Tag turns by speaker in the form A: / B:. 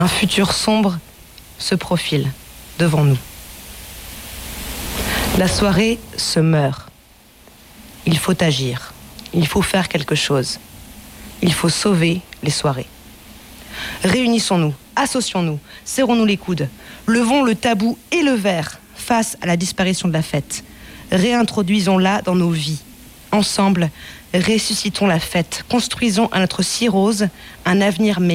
A: Un futur sombre se profile devant nous. La soirée se meurt. Il faut agir. Il faut faire quelque chose. Il faut sauver les soirées. Réunissons-nous, associons-nous, serrons-nous les coudes, levons le tabou et le verre face à la disparition de la fête. Réintroduisons-la dans nos vies. Ensemble, ressuscitons la fête, construisons à notre cirrhose un avenir meilleur.